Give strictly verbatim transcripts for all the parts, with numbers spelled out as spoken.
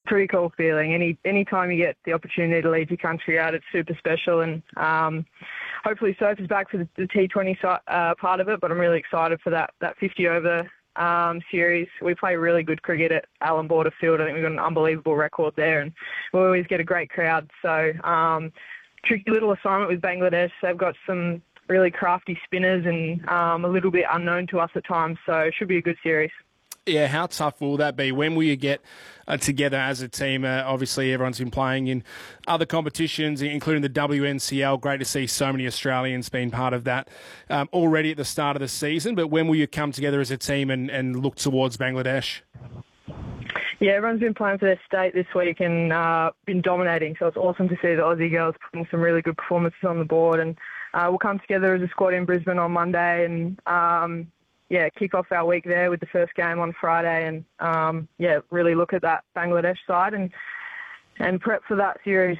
pretty cool feeling. Any any time you get the opportunity to lead your country out, it's super special. And um, hopefully Surf is back for the, the T twenty uh, part of it, but I'm really excited for that, that fifty over um, series. We play really good cricket at Allan Border Field. I think we've got an unbelievable record there, and we always get a great crowd. So um, tricky little assignment with Bangladesh. They've got some really crafty spinners and um, a little bit unknown to us at times, so it should be a good series. Yeah, how tough will that be? When will you get uh, together as a team? Uh, obviously, everyone's been playing in other competitions, including the W N C L. Great to see so many Australians being part of that um, already at the start of the season. But when will you come together as a team and, and look towards Bangladesh? Yeah, everyone's been playing for their state this week and uh, been dominating. So it's awesome to see the Aussie girls putting some really good performances on the board. And uh, we'll come together as a squad in Brisbane on Monday and um, yeah, kick off our week there with the first game on Friday and, um, yeah, really look at that Bangladesh side and and prep for that series.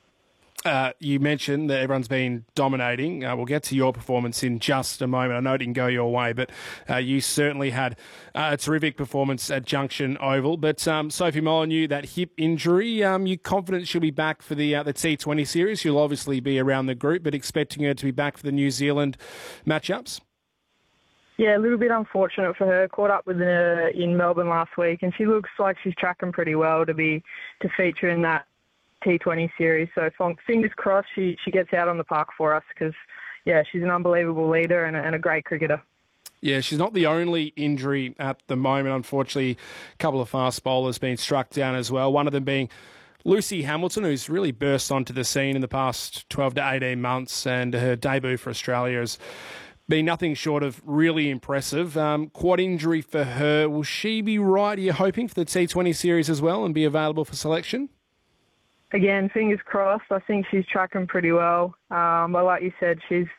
Uh, you mentioned that everyone's been dominating. Uh, we'll get to your performance in just a moment. I know it didn't go your way, but uh, you certainly had uh, a terrific performance at Junction Oval. But um, Sophie Molyneux, that hip injury, um, you confident she'll be back for the uh, the T twenty series? She'll obviously be around the group, but expecting her to be back for the New Zealand matchups? Yeah, a little bit unfortunate for her. Caught up with her in Melbourne last week, and she looks like she's tracking pretty well to be to feature in that T twenty series. So fingers crossed she, she gets out on the park for us because, yeah, she's an unbelievable leader and a, and a great cricketer. Yeah, she's not the only injury at the moment. Unfortunately, a couple of fast bowlers being struck down as well, one of them being Lucy Hamilton, who's really burst onto the scene in the past twelve to eighteen months, and her debut for Australia has been nothing short of really impressive. Um, quad injury for her. Will she be right, are you hoping, for the T twenty series as well and be available for selection? Again, fingers crossed. I think she's tracking pretty well. Um, but like you said, she's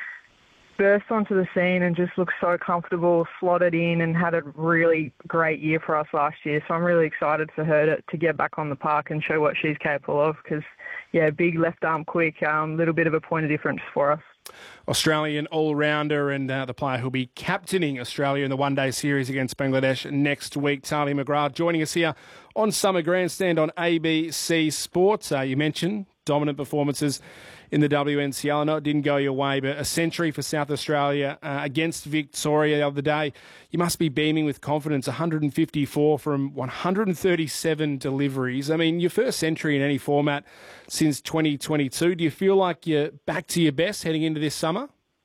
burst onto the scene and just looks so comfortable, slotted in, and had a really great year for us last year. So I'm really excited for her to, to get back on the park and show what she's capable of because, yeah, big left arm quick, a um, little bit of a point of difference for us. Australian all-rounder and uh, the player who'll be captaining Australia in the one-day series against Bangladesh next week, Tahlia McGrath, joining us here on Summer Grandstand on A B C Sports. Uh, you mentioned dominant performances in the W N C L. I know it didn't go your way, but a century for South Australia uh, against Victoria the other day. You must be beaming with confidence, one hundred fifty-four from one hundred thirty-seven deliveries. I mean, your first century in any format since twenty twenty-two. Do you feel like you're back to your best heading into this summer?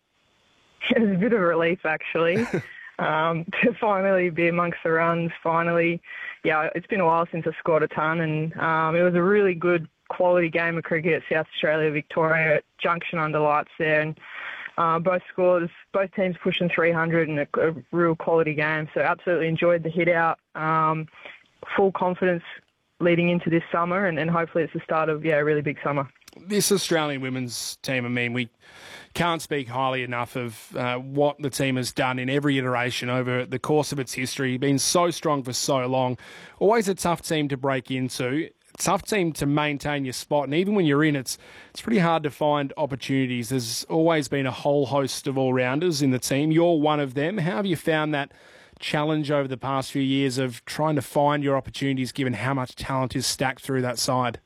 It was a bit of a relief, actually, um, to finally be amongst the runs. Finally, yeah, it's been a while since I scored a ton, and um, it was a really good quality game of cricket at South Australia, Victoria, at Junction under lights there, and uh, both scores, both teams pushing three hundred and a, a real quality game. So absolutely enjoyed the hit out. Um, full confidence leading into this summer, and, and hopefully it's the start of yeah a really big summer. This Australian women's team, I mean, we can't speak highly enough of uh, what the team has done in every iteration over the course of its history. Been so strong for so long. Always a tough team to break into. Tough team to maintain your spot, and even when you're in, it's it's pretty hard to find opportunities. There's always been a whole host of all-rounders in the team. You're one of them. How have you found that challenge over the past few years of trying to find your opportunities given how much talent is stacked through that side?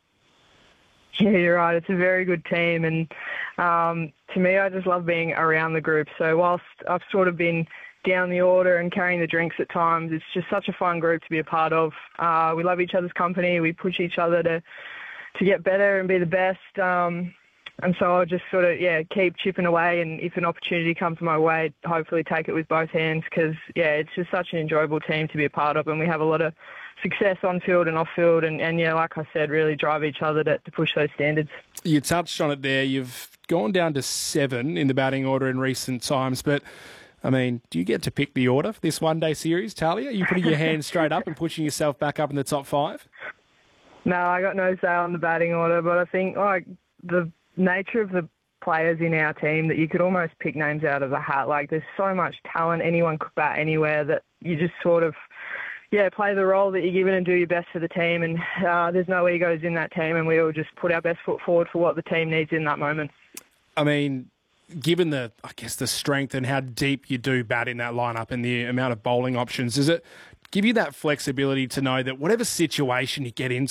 Yeah, you're right. It's a very good team, and um, to me, I just love being around the group. So whilst I've sort of been down the order and carrying the drinks at times, it's just such a fun group to be a part of. Uh, we love each other's company. We push each other to to get better and be the best. Um, and so I'll just sort of, yeah, keep chipping away, and if an opportunity comes my way, hopefully take it with both hands because, yeah, it's just such an enjoyable team to be a part of, and we have a lot of success on field and off field, and, and yeah, like I said, really drive each other to, to push those standards. You touched on it there. You've gone down to seven in the batting order in recent times, but I mean, do you get to pick the order for this one-day series, Tahlia? Are you putting your hands straight up and pushing yourself back up in the top five? No, I got no say on the batting order, but I think like the nature of the players in our team that you could almost pick names out of the hat. Like there's so much talent, anyone could bat anywhere, that you just sort of, yeah, play the role that you're given and do your best for the team. And uh, there's no egos in that team, and we all just put our best foot forward for what the team needs in that moment. I mean, given the, I guess, the strength and how deep you do bat in that lineup and the amount of bowling options, does it give you that flexibility to know that whatever situation you get into,